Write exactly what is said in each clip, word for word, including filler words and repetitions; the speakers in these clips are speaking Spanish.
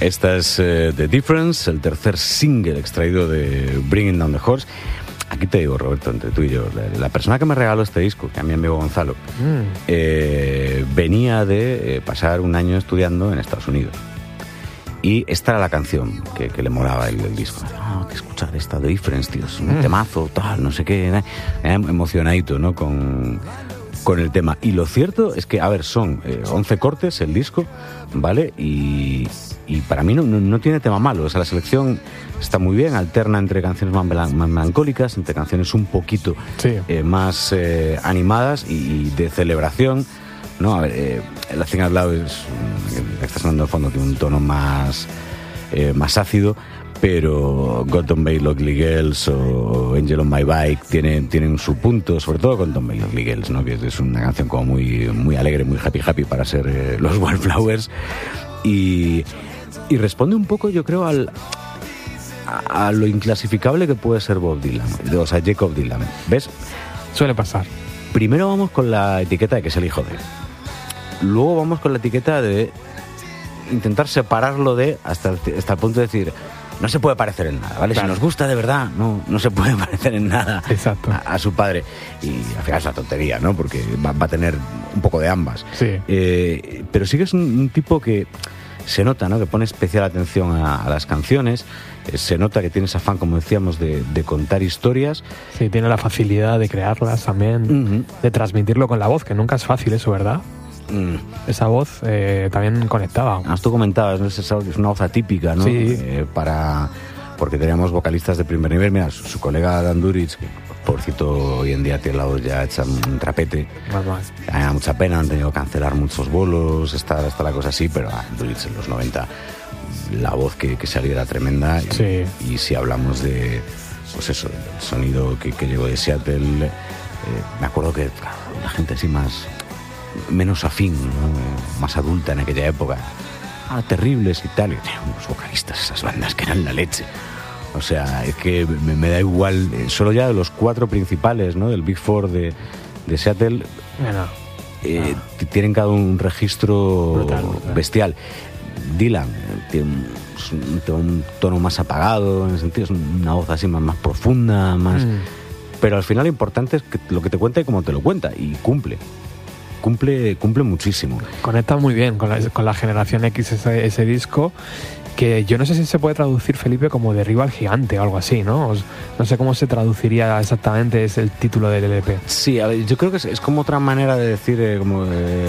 esta es uh, The Difference, el tercer single extraído de Bringing Down the Horse. Aquí te digo, Roberto, entre tú y yo, la, la persona que me regaló este disco, que a mi amigo Gonzalo, mm. eh, venía de eh, pasar un año estudiando en Estados Unidos. Y esta era la canción que, que le molaba el, el disco. Ah, hay que escuchar esta The Difference, tío, es un mm. temazo, tal, no sé qué. Eh, emocionadito, ¿no? Con, con el tema. Y lo cierto es que, a ver, son eh, once cortes el disco, ¿vale? Y, y para mí no, no, no tiene tema malo. O sea, la selección está muy bien, alterna entre canciones más melancólicas, entre canciones un poquito sí. eh, más eh, animadas y, y de celebración. No, a ver, eh, el Thing Out Loud es, que está sonando de fondo, tiene un tono más, eh, más ácido, pero God Don't Bay Ugly Girls o Angel on My Bike tienen, tienen su punto, sobre todo God Don't Bay Ugly Girls, ¿no? Que es una canción como muy, muy alegre, muy happy happy para ser eh, los Wildflowers, y, y responde un poco, yo creo, al, a, a lo inclasificable que puede ser Bob Dylan, o sea, Jacob Dylan, ¿ves? Suele pasar. Primero vamos con la etiqueta de que es el hijo de. Luego vamos con la etiqueta de intentar separarlo de hasta el, hasta el punto de decir no se puede parecer en nada, ¿vale? Claro. Si nos gusta de verdad, no, no se puede parecer en nada a, a su padre. Y al final es una tontería, ¿no? Porque va, va a tener un poco de ambas. Sí. Eh, pero sí que es un, un tipo que se nota, ¿no? Que pone especial atención a, a las canciones. Eh, se nota que tiene ese afán, como decíamos, de, de contar historias. Sí, tiene la facilidad de crearlas también, uh-huh. de transmitirlo con la voz, que nunca es fácil eso, ¿verdad? Mm. Esa voz eh, también conectaba. Ah, tú comentabas, ¿no? Es, esa, es una voz atípica, ¿no? Sí. Eh, para, porque teníamos vocalistas de primer nivel. Mira, su, su colega Dan Duritz, que pobrecito hoy en día tiene la voz ya hecha un trapete. Más, más. Me da mucha pena, han tenido que cancelar muchos bolos, está, está la cosa así, pero ah, Duritz en los noventa, la voz que, que salía era tremenda. Y, sí. y si hablamos de, pues eso, el sonido que, que llegó de Seattle, eh, me acuerdo que claro, la gente así más menos afín, ¿no? Más adulta en aquella época, ah, terribles y tal, y unos vocalistas, esas bandas que eran la leche. O sea, es que me, me da igual, solo ya de los cuatro principales, ¿no? Del Big Four de, de Seattle, bueno, eh, no. tienen cada un registro brutal, brutal. bestial. Dylan tiene un, un tono más apagado, en el sentido, es una voz así más, más profunda, más... Mm. Pero al final lo importante es que lo que te cuenta y cómo te lo cuenta, y cumple. Cumple, cumple muchísimo. Conecta muy bien con la, con la generación X ese, ese disco, que yo no sé si se puede traducir, Felipe, como Derriba al gigante o algo así, ¿no? No sé cómo se traduciría exactamente, es el título del L P. Sí, a ver, yo creo que es, es como otra manera de decir, eh, como eh,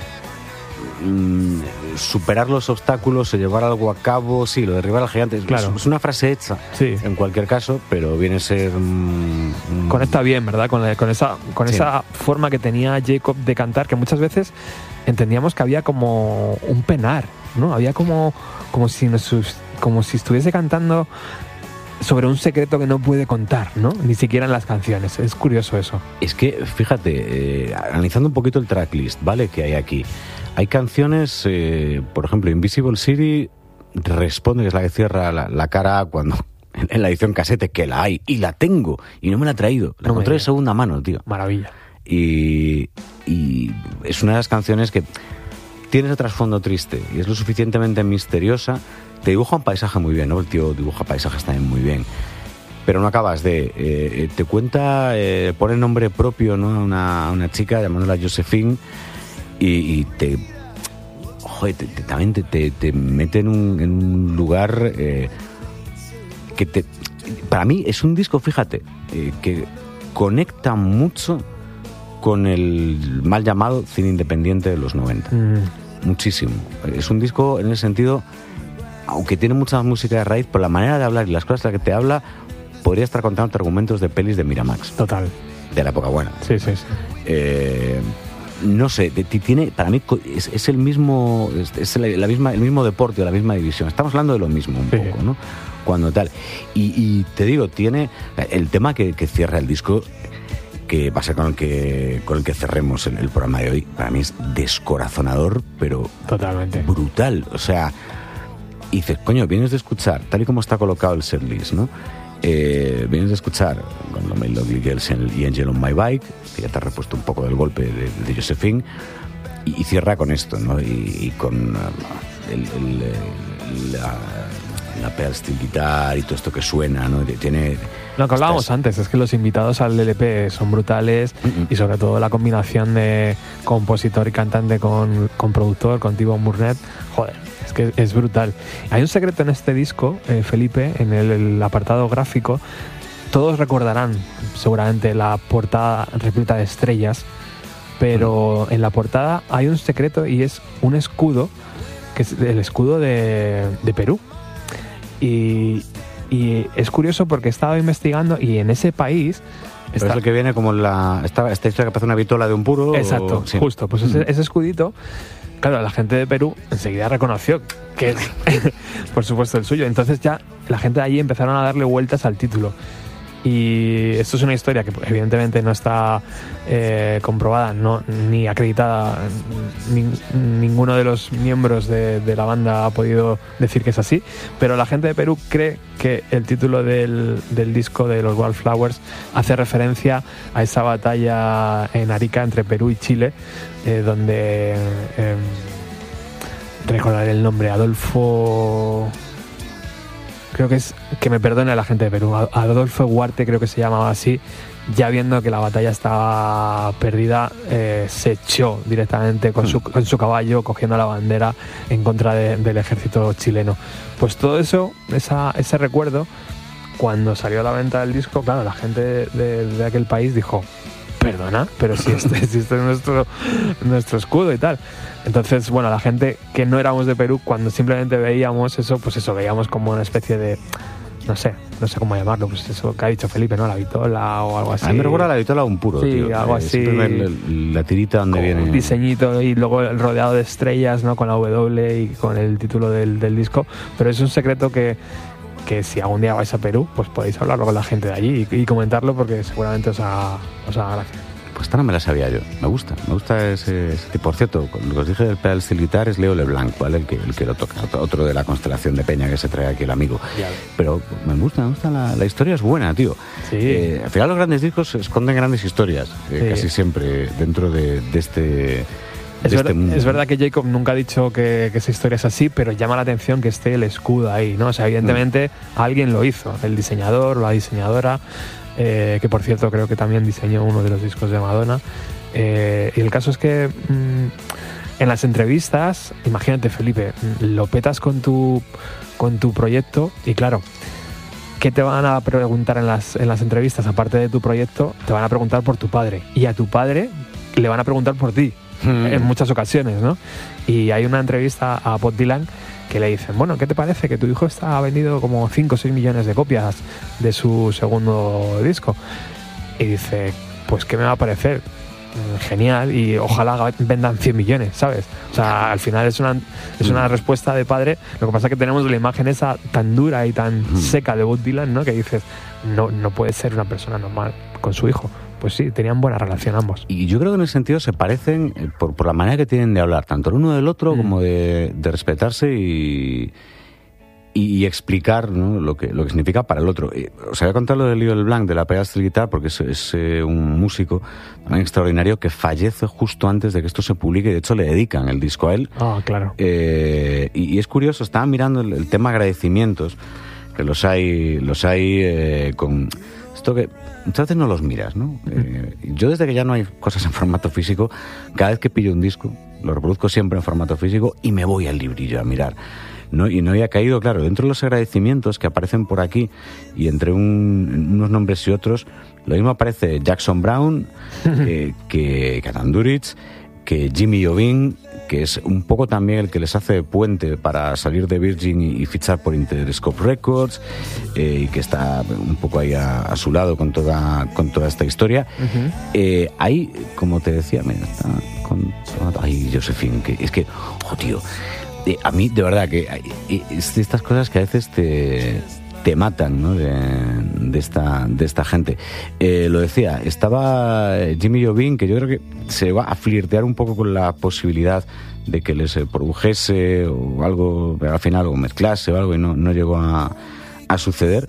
mm, superar los obstáculos o llevar algo a cabo. Sí, lo de derribar al gigante, claro. es, es una frase hecha, sí. en cualquier caso, pero viene a ser... Mm, Conecta bien, ¿verdad? Con, la, con, esa, con sí. esa forma que tenía Jacob de cantar, que muchas veces entendíamos que había como un penar, ¿no? Había como, como, si, nos, como si estuviese cantando sobre un secreto que no puede contar, ¿no? Ni siquiera en las canciones. Es curioso eso. Es que, fíjate, eh, analizando un poquito el tracklist, ¿vale? Que hay aquí. Hay canciones, eh, por ejemplo, Invisible City responde, que es la que cierra la, la cara A cuando... en la edición casete, que la hay, y la tengo, y no me la he traído. La no encontré de segunda mano, tío. Maravilla. Y, y es una de las canciones que tiene ese trasfondo triste y es lo suficientemente misteriosa. Te dibuja un paisaje muy bien, ¿no? El tío dibuja paisajes también muy bien. Pero no acabas de... Eh, te cuenta, eh, pone nombre propio, ¿no? A una, a una chica llamándola Josephine y, y te... Joder, te, te, también te, te, te mete en un, en un lugar... Eh, que te, para mí es un disco, fíjate, eh, que conecta mucho con el mal llamado cine independiente de los noventa. Mm. Muchísimo. Es un disco en ese sentido, aunque tiene mucha música de raíz, por la manera de hablar y las cosas de las que te habla, podría estar contando argumentos de pelis de Miramax. Total. De la época buena. Sí, sí, sí. Eh, no sé, tiene, para mí es, es el mismo, es, es la, la misma, el mismo deporte o la misma división. Estamos hablando de lo mismo un sí. poco, ¿no? Cuando tal. Y, y te digo, tiene el tema que, que cierra el disco, que va a ser con el que, con el que cerremos el, el programa de hoy. Para mí es descorazonador, pero totalmente brutal. O sea, y dices, coño, vienes de escuchar, tal y como está colocado el setlist, ¿no? Eh, vienes de escuchar con Don't Make Ugly Girls y Angel on My Bike, que ya te ha repuesto un poco del golpe de, de Josephine, y, y cierra con esto, ¿no? Y, y con uh, el, el, la, la pedal steel guitar y todo esto que suena, ¿no? Tiene... Lo que hablábamos estas... antes, es que los invitados al L P son brutales uh-uh. y sobre todo la combinación de compositor y cantante con, con productor, con T-Bone Burnett, joder, es que es brutal. Hay un secreto en este disco, eh, Felipe, en el, el apartado gráfico. Todos recordarán seguramente la portada repleta de estrellas, pero uh-huh. en la portada hay un secreto y es un escudo, que es el escudo de, de Perú. Y... Y es curioso porque he estado investigando y en ese país... Está... ¿Es el que viene como la... Esta, esta historia que parece una vitola de un puro? Exacto, o... sí. justo. Pues ese, ese escudito, claro, la gente de Perú enseguida reconoció que es, por supuesto, el suyo. Entonces ya la gente de allí empezaron a darle vueltas al título. Y esto es una historia que evidentemente no está eh, comprobada, no, ni acreditada. Ni, ninguno de los miembros de, de la banda ha podido decir que es así, pero la gente de Perú cree que el título del, del disco de los Wildflowers hace referencia a esa batalla en Arica entre Perú y Chile, eh, donde eh, recordaré el nombre, Adolfo... Creo que es, que me perdone la gente de Perú, Adolfo Huarte creo que se llamaba así, ya viendo que la batalla estaba perdida, eh, se echó directamente con su, con su caballo, cogiendo la bandera en contra de, del ejército chileno. Pues todo eso, esa, ese recuerdo, cuando salió a la venta del disco, claro, la gente de, de, de aquel país dijo, perdona, pero si este, si este es nuestro, nuestro escudo y tal. Entonces, bueno, la gente que no éramos de Perú, cuando simplemente veíamos eso, pues eso, veíamos como una especie de, no sé, no sé cómo llamarlo, pues eso que ha dicho Felipe, ¿no? La vitola o algo así. A mí me recuerda la vitola a un puro, sí, tío. algo eh, así. La, la tirita donde viene... Un diseñito y luego rodeado de estrellas, ¿no? Con la W y con el título del, del disco. Pero es un secreto que... que si algún día vais a Perú, pues podéis hablarlo con la gente de allí y, y comentarlo porque seguramente os haga, os haga gracia. Pues esta no me la sabía yo. Me gusta, me gusta ese, ese tipo. Por cierto, lo que os dije del pedal steel guitar es Leo Leblanc, ¿vale? El que, el que lo toca. Otro de la constelación de Peña que se trae aquí el amigo. Ya. Pero me gusta, me gusta. La, la historia es buena, tío. Sí. Eh, al final los grandes discos esconden grandes historias, eh, sí. Casi siempre dentro de, de este... Es, ver, este es verdad que Jacob nunca ha dicho que, que esa historia es así, pero llama la atención que esté el escudo ahí, ¿no? O sea, evidentemente mm. alguien lo hizo, el diseñador o la diseñadora, eh, que por cierto creo que también diseñó uno de los discos de Madonna. Eh, y el caso es que mmm, en las entrevistas, imagínate, Felipe, lo petas con tu, con tu proyecto y claro, ¿qué te van a preguntar en las, en las entrevistas? Aparte de tu proyecto, te van a preguntar por tu padre y a tu padre le van a preguntar por ti. En muchas ocasiones, ¿no? Y hay una entrevista a Bob Dylan que le dicen, bueno, ¿qué te parece que tu hijo está ha vendido como cinco o seis millones de copias de su segundo disco? Y dice, pues ¿qué me va a parecer? Genial, y ojalá vendan cien millones, ¿sabes? O sea, al final es una, es una respuesta de padre. Lo que pasa es que tenemos la imagen esa tan dura y tan seca de Bob Dylan, ¿no? Que dices, no, no puede ser una persona normal con su hijo. Pues sí, tenían buena relación ambos. Y yo creo que en ese sentido se parecen por, por la manera que tienen de hablar, tanto el uno del otro mm. como de, de respetarse y, y, y explicar, ¿no? lo, que, lo que significa para el otro. Os voy a contar lo de Leo Leblanc, de la pedal steel guitar, porque es, es eh, un músico también extraordinario que fallece justo antes de que esto se publique. De hecho, le dedican el disco a él. Ah, claro. Eh, y, y es curioso, estaba mirando el, el tema agradecimientos, que los hay, los hay eh, con... Esto que muchas veces no los miras, ¿no? Eh, yo desde que ya no hay cosas en formato físico, cada vez que pillo un disco, lo reproduzco siempre en formato físico y me voy al librillo a mirar, ¿no? Y no había caído, claro, dentro de los agradecimientos que aparecen por aquí y entre un, unos nombres y otros, lo mismo aparece Jackson Browne, eh, que Katan Duritz, que Jimmy Iovine, que es un poco también el que les hace puente para salir de Virgin y, y fichar por Interscope Records, eh, y que está un poco ahí a, a su lado con toda con toda esta historia. Uh-huh. Eh, ahí, como te decía, mira, está con... Ay, Josephine, que es que, oh, tío, eh, a mí, de verdad, que eh, es de estas cosas que a veces te... te matan, ¿no? de, de esta de esta gente. Eh, lo decía, estaba Jimmy Iovine, que yo creo que se va a flirtear un poco con la posibilidad de que les produjese o algo, al final, o mezclase o algo, y no, no llegó a, a suceder.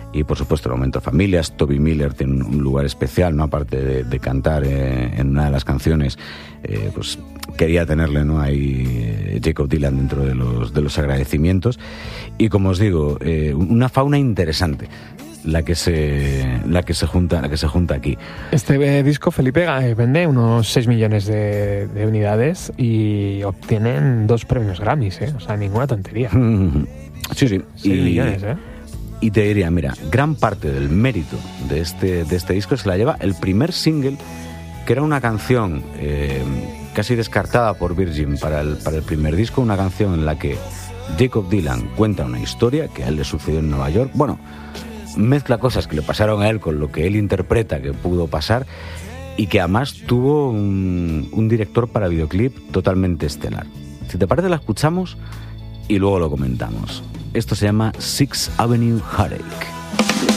y por supuesto el momento familias. Toby Miller tiene un, un lugar especial, ¿no? Aparte de, de cantar eh, en una de las canciones, eh, pues quería tenerle, ¿no? Ahí eh, Jakob Dylan dentro de los, de los agradecimientos. Y como os digo, eh, una fauna interesante la que se la que se junta la que se junta aquí. Este eh, disco, Felipe, eh, vende unos seis millones de, de unidades y obtienen dos premios Grammys, ¿eh? O sea, ninguna tontería. Sí, sí. seis y, millones, ¿eh? Y te diría, mira, gran parte del mérito de este, de este disco se la lleva el primer single, que era una canción eh, casi descartada por Virgin para el, para el primer disco, una canción en la que Jakob Dylan cuenta una historia que a él le sucedió en Nueva York. Bueno, mezcla cosas que le pasaron a él con lo que él interpreta que pudo pasar, y que además tuvo un, un director para videoclip totalmente estelar. Si te parece, la escuchamos y luego lo comentamos. Esto se llama Sixth Avenue Heartache.